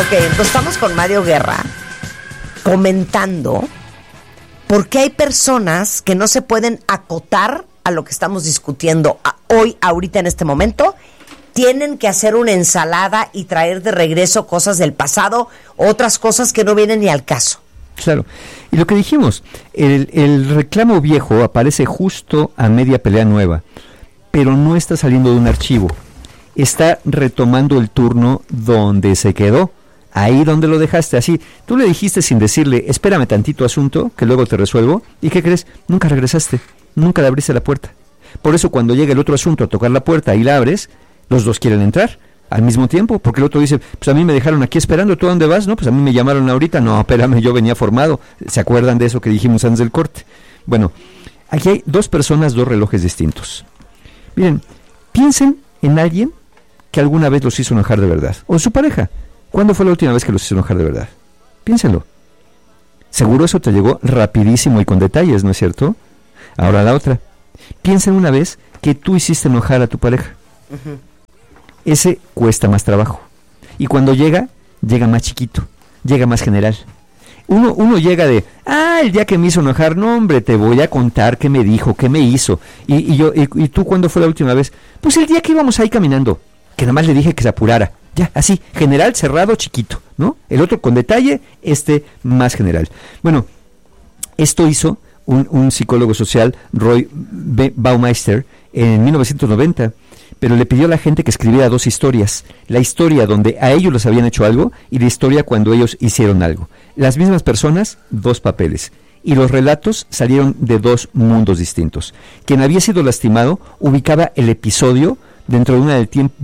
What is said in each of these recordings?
Ok, entonces estamos con Mario Guerra comentando por qué hay personas que no se pueden acotar a lo que estamos discutiendo hoy, ahorita, en este momento. Tienen que hacer una ensalada y traer de regreso cosas del pasado, otras cosas que no vienen ni al caso. Claro. Y lo que dijimos, el reclamo viejo aparece justo a media pelea nueva, pero no está saliendo de un archivo. Está retomando el turno donde se quedó, ahí donde lo dejaste, así. Tú le dijiste sin decirle, espérame tantito asunto, que luego te resuelvo, ¿y qué crees? Nunca regresaste, nunca le abriste la puerta. Por eso cuando llega el otro asunto a tocar la puerta y la abres, los dos quieren entrar al mismo tiempo, porque el otro dice, pues a mí me dejaron aquí esperando, ¿tú a dónde vas? No, pues a mí me llamaron ahorita, no, espérame, yo venía formado. ¿Se acuerdan de eso que dijimos antes del corte? Bueno, aquí hay dos personas, dos relojes distintos. Miren, piensen en alguien que alguna vez los hizo enojar de verdad, o su pareja. ¿Cuándo fue la última vez que los hizo enojar de verdad? Piénsenlo. Seguro eso te llegó rapidísimo y con detalles, ¿no es cierto? Ahora la otra. Piensa en una vez que tú hiciste enojar a tu pareja. Uh-huh. Ese cuesta más trabajo. Y cuando llega más chiquito, llega más general. Uno llega de, el día que me hizo enojar, no hombre, te voy a contar qué me dijo, qué me hizo. ¿Y tú cuándo fue la última vez? Pues el día que íbamos ahí caminando, que nada más le dije que se apurara. Ya, así, general, cerrado, chiquito, ¿no? El otro con detalle, más general. Bueno, esto hizo un psicólogo social, Roy Baumeister, en 1990, pero le pidió a la gente que escribiera dos historias. La historia donde a ellos les habían hecho algo y la historia cuando ellos hicieron algo. Las mismas personas, dos papeles. Y los relatos salieron de dos mundos distintos. Quien había sido lastimado ubicaba el episodio dentro de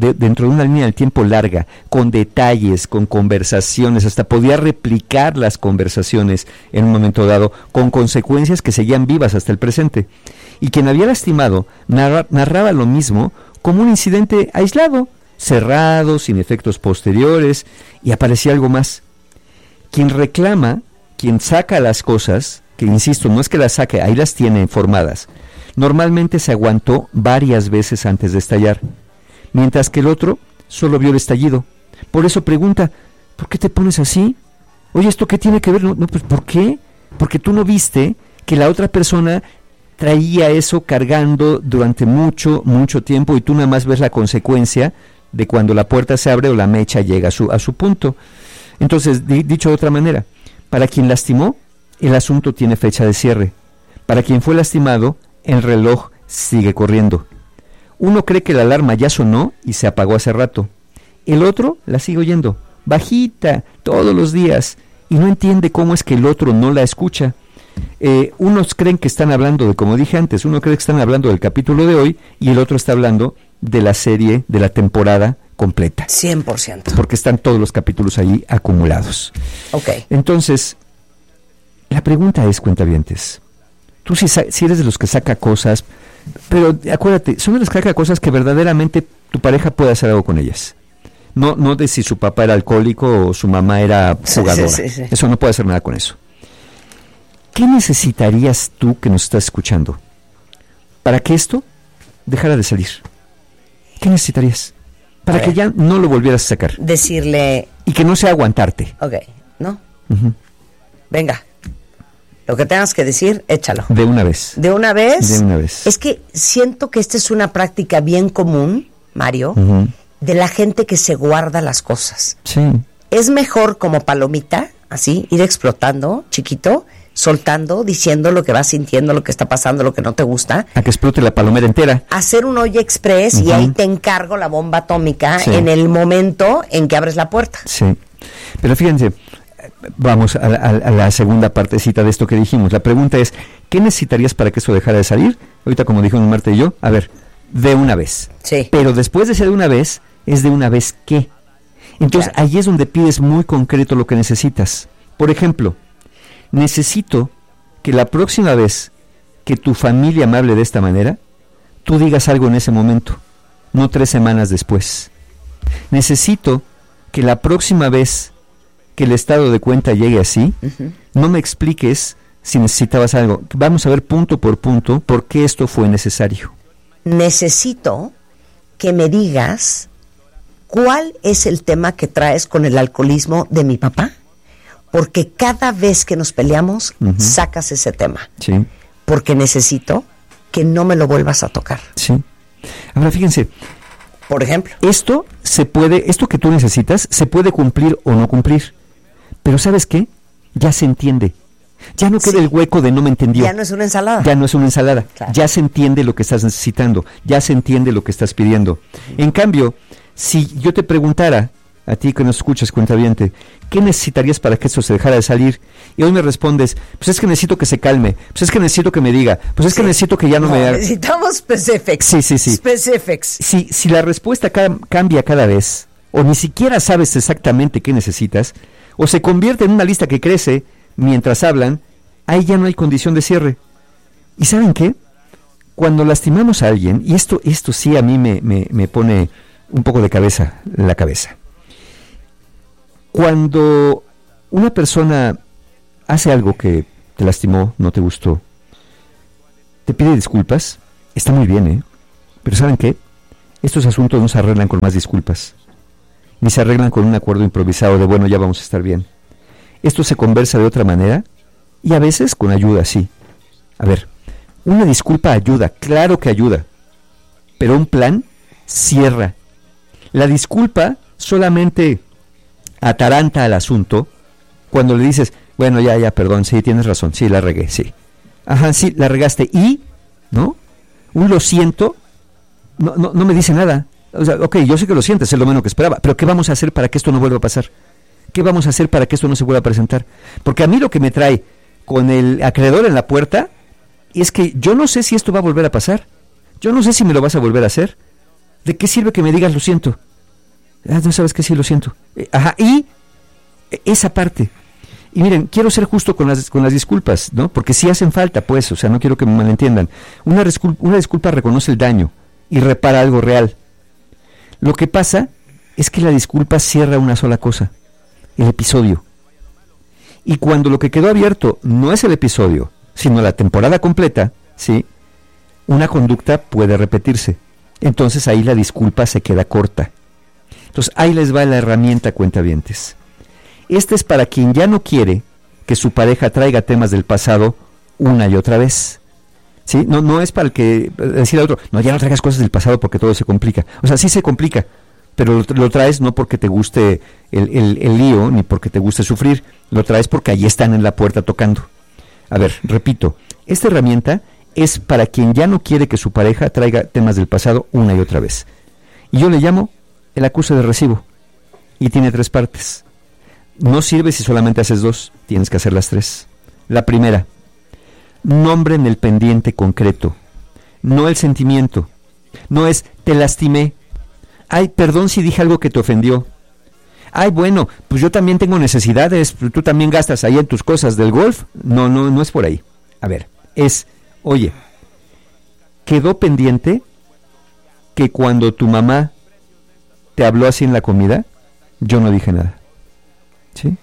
una línea del tiempo larga, con detalles, con conversaciones, hasta podía replicar las conversaciones en un momento dado, con consecuencias que seguían vivas hasta el presente. Y quien había lastimado narraba lo mismo como un incidente aislado, cerrado, sin efectos posteriores, y aparecía algo más. Quien reclama, quien saca las cosas, que insisto, no es que las saque, ahí las tiene formadas, normalmente se aguantó varias veces antes de estallar, mientras que el otro solo vio el estallido. Por eso pregunta, ¿por qué te pones así? Oye, ¿esto qué tiene que ver? No, pues ¿por qué? Porque tú no viste que la otra persona traía eso cargando durante mucho, mucho tiempo y tú nada más ves la consecuencia de cuando la puerta se abre o la mecha llega a su punto. Entonces, dicho de otra manera, para quien lastimó, el asunto tiene fecha de cierre. Para quien fue lastimado, el reloj sigue corriendo. Uno cree que la alarma ya sonó y se apagó hace rato. El otro la sigue oyendo, bajita, todos los días, y no entiende cómo es que el otro no la escucha. Unos creen que están hablando de, como dije antes, uno cree que están hablando del capítulo de hoy y el otro está hablando de la serie, de la temporada completa. 100%. Porque están todos los capítulos ahí acumulados. Ok. Entonces, la pregunta es, cuentavientes, tú si eres de los que saca cosas, pero acuérdate, son de los que saca cosas que verdaderamente tu pareja puede hacer algo con ellas. No de si su papá era alcohólico o su mamá era jugadora. Sí. Eso no puede hacer nada con eso. ¿Qué necesitarías tú que nos estás escuchando para que esto dejara de salir? ¿Qué necesitarías? Para que ya no lo volvieras a sacar. Decirle... Y que no sea aguantarte. Ok, ¿no? Uh-huh. Venga. Lo que tengas que decir, échalo. De una vez. ¿De una vez? De una vez. Es que siento que esta es una práctica bien común, Mario, uh-huh, de la gente que se guarda las cosas. Sí. Es mejor como palomita, así, ir explotando, chiquito, soltando, diciendo lo que vas sintiendo, lo que está pasando, lo que no te gusta. A que explote la palomera entera. Hacer un olla express uh-huh, y ahí te encargo la bomba atómica en el momento en que abres la puerta. Sí. Pero fíjense, vamos a la segunda partecita de esto que dijimos. La pregunta es, ¿qué necesitarías para que eso dejara de salir? Ahorita, como dijo Marta y yo, a ver, de una vez. Sí. Pero después de ser de una vez, es de una vez qué. Entonces, claro, ahí es donde pides muy concreto lo que necesitas. Por ejemplo, necesito que la próxima vez que tu familia me hable de esta manera, tú digas algo en ese momento, no 3 semanas después. Necesito que la próxima vez que el estado de cuenta llegue así, uh-huh, no me expliques si necesitabas algo. Vamos a ver punto por punto por qué esto fue necesario. Necesito que me digas ¿cuál es el tema que traes con el alcoholismo de mi papá? Porque cada vez que nos peleamos, sacas ese tema. Sí. Porque necesito que no me lo vuelvas a tocar. Sí. Ahora, fíjense. Por ejemplo. Esto que tú necesitas, se puede cumplir o no cumplir. Pero ¿sabes qué? Ya se entiende. Ya no queda el hueco de no me entendió. Ya no es una ensalada. Ya no es una ensalada. Claro. Ya se entiende lo que estás necesitando. Ya se entiende lo que estás pidiendo. En cambio, si yo te preguntara, a ti que nos escuchas, cuentaviente, ¿qué necesitarías para que esto se dejara de salir? Y hoy me respondes, pues es que necesito que se calme, pues es que necesito que me diga, pues es que necesito que ya no me haga. Necesitamos specifics. Sí. Specifics. Si la respuesta cambia cada vez, o ni siquiera sabes exactamente qué necesitas, o se convierte en una lista que crece mientras hablan, ahí ya no hay condición de cierre. ¿Y saben qué? Cuando lastimamos a alguien, y esto sí a mí me pone un poco de cabeza la cabeza. Cuando una persona hace algo que te lastimó, no te gustó, te pide disculpas, está muy bien, ¿eh? Pero ¿saben qué? Estos asuntos no se arreglan con más disculpas, ni se arreglan con un acuerdo improvisado de, bueno, ya vamos a estar bien. Esto se conversa de otra manera, y a veces con ayuda, sí. A ver, una disculpa ayuda, claro que ayuda, pero un plan cierra. La disculpa solamente ataranta al asunto cuando le dices, bueno, ya, perdón, sí, tienes razón, sí, la regué, sí. Ajá, sí, la regaste, y, ¿no? Un lo siento, no me dice nada. O sea, ok, yo sé que lo sientes, es lo menos que esperaba, pero ¿qué vamos a hacer para que esto no vuelva a pasar? ¿Qué vamos a hacer para que esto no se vuelva a presentar? Porque a mí lo que me trae con el acreedor en la puerta es que yo no sé si esto va a volver a pasar. Yo no sé si me lo vas a volver a hacer. ¿De qué sirve que me digas lo siento? No sabes que sí lo siento. Ajá, y esa parte. Y miren, quiero ser justo con las disculpas, ¿no? Porque sí hacen falta, pues, o sea, no quiero que me malentiendan. Una disculpa reconoce el daño y repara algo real. Lo que pasa es que la disculpa cierra una sola cosa, el episodio. Y cuando lo que quedó abierto no es el episodio, sino la temporada completa, ¿sí? Una conducta puede repetirse. Entonces ahí la disculpa se queda corta. Entonces ahí les va la herramienta, cuentavientes. Esta es para quien ya no quiere que su pareja traiga temas del pasado una y otra vez. ¿Sí? No es para el que decir a otro, no, ya no traigas cosas del pasado porque todo se complica. O sea, sí se complica, pero lo traes no porque te guste el lío, ni porque te guste sufrir, lo traes porque ahí están en la puerta tocando. A ver, repito, esta herramienta es para quien ya no quiere que su pareja traiga temas del pasado una y otra vez. Y yo le llamo el acuse de recibo. Y tiene 3 partes. No sirve si solamente haces 2, tienes que hacer las 3. La primera, nombren el pendiente concreto, no el sentimiento. No es, te lastimé. Ay, perdón si dije algo que te ofendió. Ay, bueno, pues yo también tengo necesidades, tú también gastas ahí en tus cosas del golf. No es por ahí. A ver, es, oye, quedó pendiente que cuando tu mamá te habló así en la comida, yo no dije nada. ¿Sí?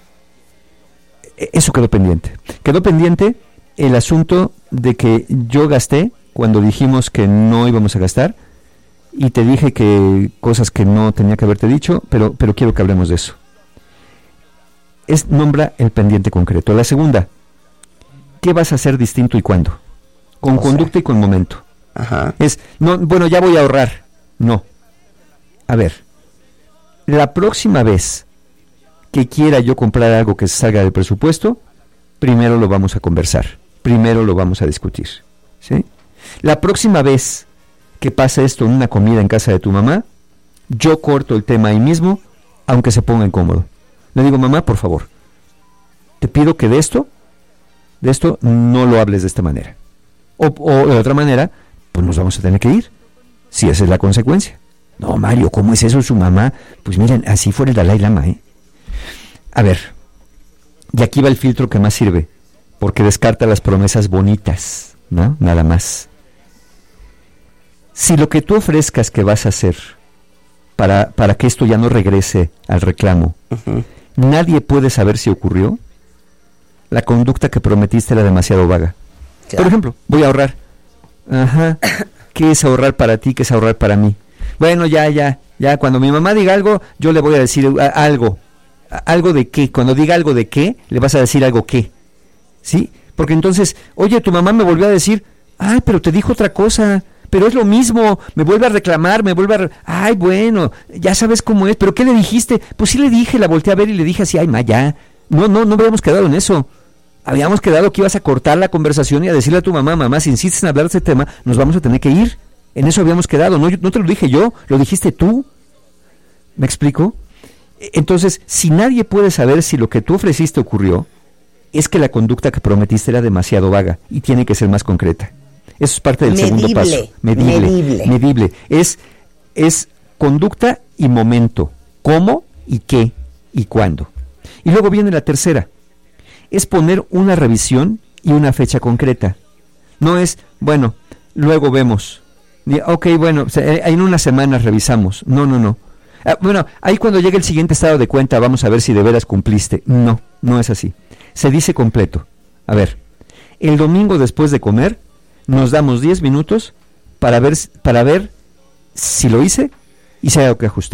Eso quedó pendiente. Quedó pendiente el asunto de que yo gasté cuando dijimos que no íbamos a gastar, y te dije que cosas que no tenía que haberte dicho, pero quiero que hablemos de eso. Nombra el pendiente concreto. La segunda, ¿qué vas a hacer distinto y cuándo? Con conducta y con momento. Ajá. Bueno, ya voy a ahorrar. No. A ver, la próxima vez que quiera yo comprar algo que salga del presupuesto, primero lo vamos a conversar, primero lo vamos a discutir, ¿sí? La próxima vez que pase esto en una comida en casa de tu mamá, yo corto el tema ahí mismo, aunque se ponga incómodo. Le digo, mamá, por favor, te pido que de esto no lo hables de esta manera. O de otra manera, pues nos vamos a tener que ir, si esa es la consecuencia. No, Mario, ¿cómo es eso su mamá? Pues miren, así fuera el Dalai Lama, ¿eh? A ver, y aquí va el filtro que más sirve, porque descarta las promesas bonitas, ¿no? Nada más. Si lo que tú ofrezcas que vas a hacer para que esto ya no regrese al reclamo, nadie puede saber si ocurrió, la conducta que prometiste era demasiado vaga. Claro. Por ejemplo, voy a ahorrar. Ajá. ¿Qué es ahorrar para ti? ¿Qué es ahorrar para mí? Bueno, ya, cuando mi mamá diga algo, yo le voy a decir algo. ¿Algo de qué? Cuando diga algo de qué, le vas a decir algo qué. ¿Sí? Porque entonces, oye, tu mamá me volvió a decir, ay, pero te dijo otra cosa, pero es lo mismo, me vuelve a reclamar, ay, bueno, ya sabes cómo es, pero ¿qué le dijiste? Pues sí le dije, la volteé a ver y le dije así, ay, ma, ya. No habíamos quedado en eso. Habíamos quedado que ibas a cortar la conversación y a decirle a tu mamá, si insistes en hablar de ese tema, nos vamos a tener que ir. En eso habíamos quedado, no te lo dije yo, lo dijiste tú. ¿Me explico? Entonces, si nadie puede saber si lo que tú ofreciste ocurrió, es que la conducta que prometiste era demasiado vaga y tiene que ser más concreta. Eso es parte del segundo paso. Medible. Es conducta y momento. ¿Cómo y qué y cuándo? Y luego viene la tercera. Es poner una revisión y una fecha concreta. No es, bueno, luego vemos. Ok, bueno, en unas semanas revisamos. No. Bueno, ahí cuando llegue el siguiente estado de cuenta vamos a ver si de veras cumpliste. No es así. Se dice completo. A ver, el domingo después de comer nos damos 10 minutos para ver si lo hice y si hay algo que ajustar.